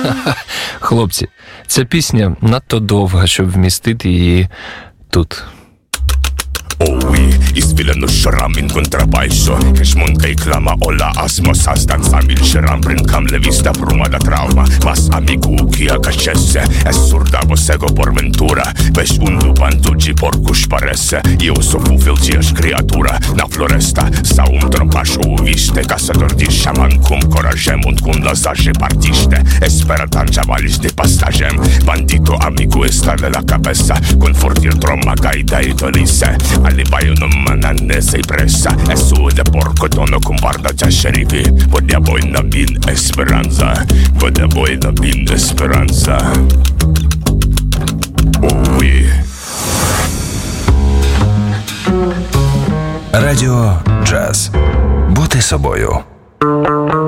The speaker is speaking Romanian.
Хлопці, ця пісня надто довга, щоб вмістити її тут. Owi, isfilem no xaram in kontrabajso Kex mon kaj klama ola asmo sastan samil xaram brinkam le vista bruma da trauma Mas amigu kia kaxesse Essurda sego por ventura Bex undu pantugi porcux paresse Eu sofu filciax criatura Na floresta sa trompaxo uviste Casador di xaman cum corajem und cum lazaje partiste Espera tanjavalis de pastajem Bandito amigu esta de la cabeza Con fortil troma gaida y tolise Alibaio non mananne sei pressa E su de porco tono cum barda cea șerifi Vodea voi na bin esperanza Vodea voi na bin esperanza Ui Радіо Джаз. Бути собою.